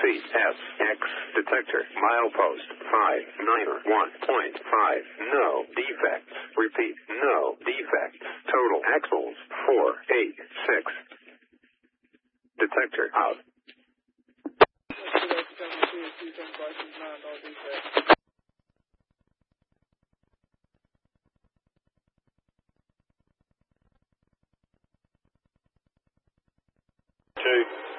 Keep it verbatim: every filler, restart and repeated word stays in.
C S X detector milepost five nine one point five. No defects. Repeat, no defects. Total axles four eight six. Detector out. Two.